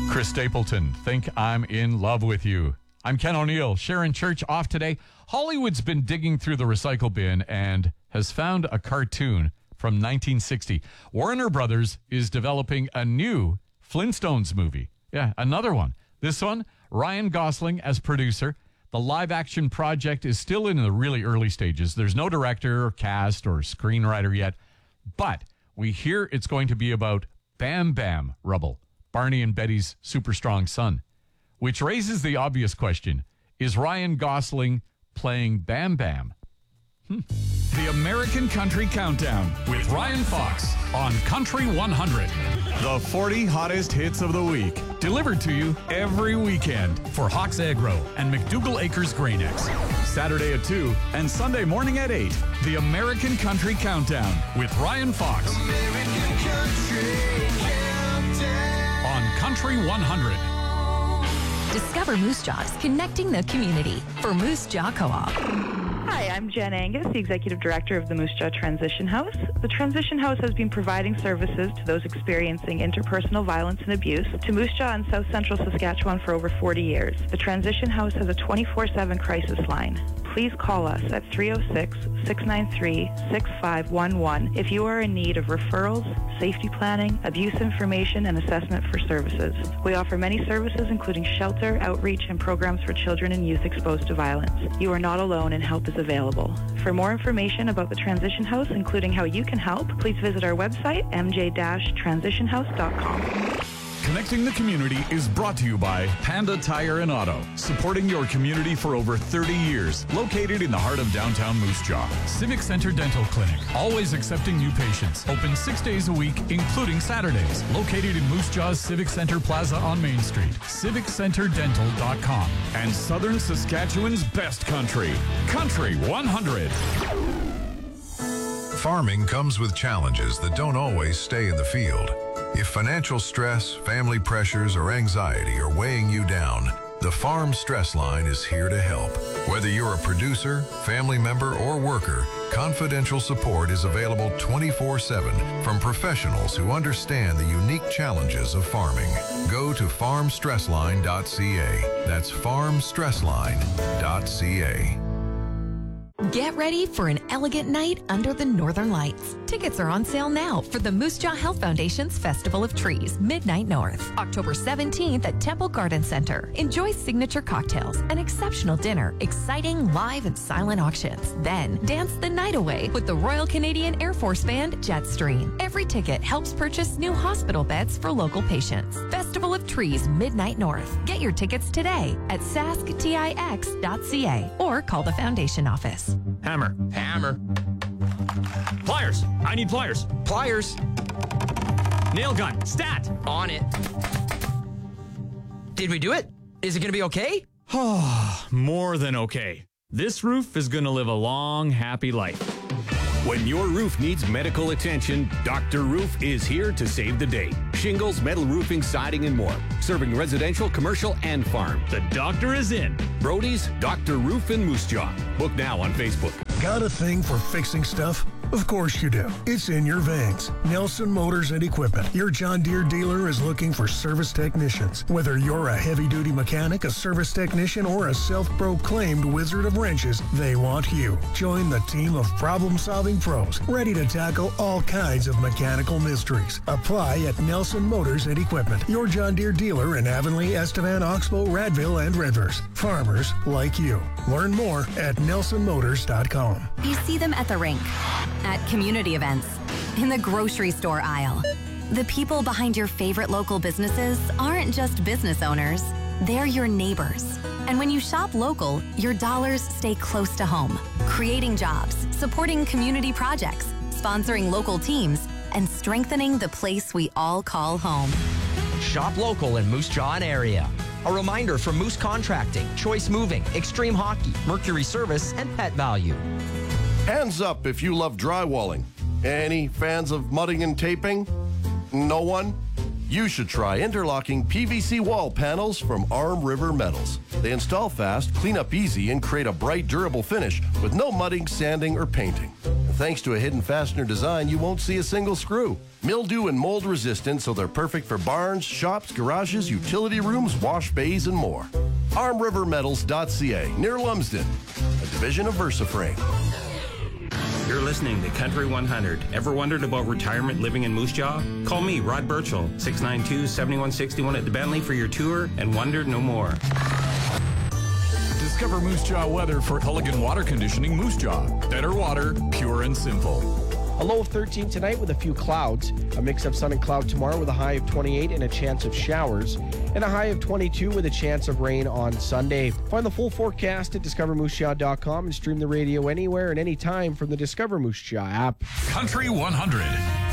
Chris Stapleton, Think I'm in Love with You. I'm Ken O'Neill. Sharon Church off today. Hollywood's been digging through the recycle bin and has found a cartoon from 1960. Warner Brothers is developing a new Flintstones movie. Yeah, another one. This one, Ryan Gosling as producer. The live-action project is still in the really early stages. There's no director or cast or screenwriter yet, but we hear it's going to be about Bam Bam Rubble, Barney and Betty's super strong son, which raises the obvious question, is Ryan Gosling playing Bam Bam? The American Country Countdown with Ryan Fox on Country 100. The 40 hottest hits of the week, delivered to you every weekend for Hawks Agro and McDougall Acres Grain-X. Saturday at 2 and Sunday morning at 8. The American Country Countdown with Ryan Fox. American Country Countdown. On Country 100. Discover Moose Jaw's connecting the community for Moose Jaw Co-op. Hi, I'm Jen Angus, the Executive Director of the Moose Jaw Transition House. The Transition House has been providing services to those experiencing interpersonal violence and abuse to Moose Jaw and South Central Saskatchewan for over 40 years. The Transition House has a 24/7 crisis line. Please call us at 306-693-6511 if you are in need of referrals, safety planning, abuse information, and assessment for services. We offer many services including shelter, outreach, and programs for children and youth exposed to violence. You are not alone and help is available. For more information about the Transition House, including how you can help, please visit our website, mj-transitionhouse.com. Connecting the community is brought to you by Panda Tire and Auto, supporting your community for over 30 years, located in the heart of downtown Moose Jaw. Civic Center Dental Clinic, always accepting new patients, open 6 days a week, including Saturdays, located in Moose Jaw's Civic Center Plaza on Main Street, civiccenterdental.com, and Southern Saskatchewan's best country, Country 100. Farming comes with challenges that don't always stay in the field. If financial stress, family pressures, or anxiety are weighing you down, the Farm Stress Line is here to help. Whether you're a producer, family member, or worker, confidential support is available 24/7 from professionals who understand the unique challenges of farming. Go to farmstressline.ca. That's farmstressline.ca. Get ready for an elegant night under the Northern Lights. Tickets are on sale now for the Moose Jaw Health Foundation's Festival of Trees, Midnight North, October 17th at Temple Garden Center. Enjoy signature cocktails, an exceptional dinner, exciting live and silent auctions. Then dance the night away with the Royal Canadian Air Force Band Jetstream. Every ticket helps purchase new hospital beds for local patients. Festival of Trees, Midnight North. Get your tickets today at sasktix.ca or call the foundation office. Hammer. Pliers. I need pliers. Pliers. Nail gun. Stat. On it. Did we do it? Is it going to be okay? More than okay. This roof is going to live a long, happy life. When your roof needs medical attention, Dr. Roof is here to save the day. Shingles, metal roofing, siding, and more. Serving residential, commercial, and farm. The doctor is in. Brody's Dr. Roof in Moose Jaw. Book now on Facebook. Got a thing for fixing stuff? Of course you do. It's in your veins. Nelson Motors and Equipment. Your John Deere dealer is looking for service technicians. Whether you're a heavy-duty mechanic, a service technician, or a self-proclaimed wizard of wrenches, they want you. Join the team of problem-solving pros, ready to tackle all kinds of mechanical mysteries. Apply at Nelson Motors and Equipment. Your John Deere dealer in Avonlea, Estevan, Oxbow, Radville, and Redvers. Farmers like you. Learn more at nelsonmotors.com. You see them at the rink, at community events, in the grocery store aisle. The people behind your favorite local businesses aren't just business owners, they're your neighbors. And when you shop local, your dollars stay close to home, creating jobs, supporting community projects, sponsoring local teams, and strengthening the place we all call home. Shop local in Moose Jaw and area. A reminder from Moose Contracting, Choice Moving, Extreme Hockey, Mercury Service, and Pet Value. Hands up if you love drywalling. Any fans of mudding and taping? No one? You should try interlocking PVC wall panels from Arm River Metals. They install fast, clean up easy, and create a bright, durable finish with no mudding, sanding, or painting. And Thanks to a hidden fastener design, you won't see a single screw. Mildew and mold resistant, so they're perfect for barns, shops, garages, utility rooms, wash bays, and more. ArmRiverMetals.ca, near Lumsden, a division of VersaFrame. You're listening to Country 100. Ever wondered about retirement living in Moose Jaw? Call me, Rod Birchall, 692-7161 at the Bentley for your tour and wonder no more. Discover Moose Jaw weather for Culligan Water Conditioning Moose Jaw. Better water, pure and simple. A low of 13 tonight with a few clouds. A mix of sun and cloud tomorrow with a high of 28 and a chance of showers. And a high of 22 with a chance of rain on Sunday. Find the full forecast at discovermoosejaw.com and stream the radio anywhere and anytime from the Discover Moose Jaw app. Country 100.